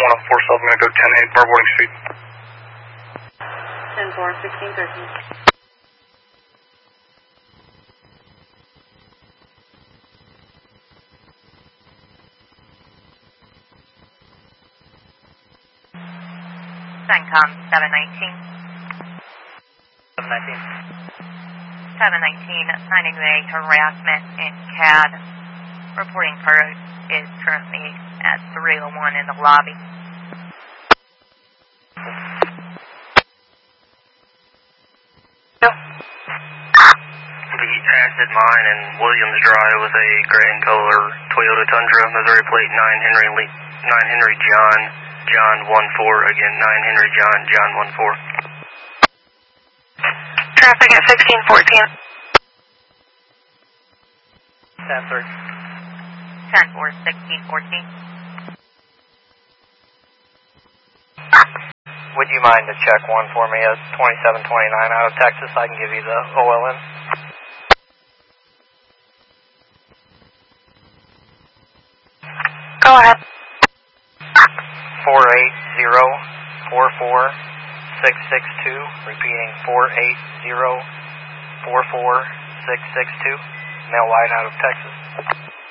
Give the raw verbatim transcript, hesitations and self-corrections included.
one oh four South, I'm going to go ten eight, bar boarding street. ten four, sixteen thirteen. CENTCOM seven nineteen. seven nineteen. seven nineteen, signing a harassment in C A D. Reporting card is currently at three oh one in the lobby. Yep. The acid mine in Williams Drive with a gray and color Toyota Tundra, Missouri plate nine Henry Le nine Henry John, John one four, again nine Henry John, John one four. Traffic at sixteen fourteen. ten three. ten four, sixteen fourteen. Would you mind to check one for me at twenty-seven twenty-nine out of Texas? I can give you the O L M. Go ahead. four eight zero, four four, six six two. Repeating four eight zero, four four, six six two. Male white out of Texas.